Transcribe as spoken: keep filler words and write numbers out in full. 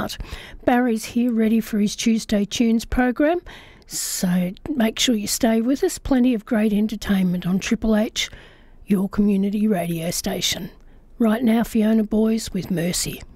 start. Barry's here ready for his Tuesday Tunes program, so make sure you stay with us. Plenty of great entertainment on Triple H, your community radio station. Right now, Fiona Boyes with Mercy.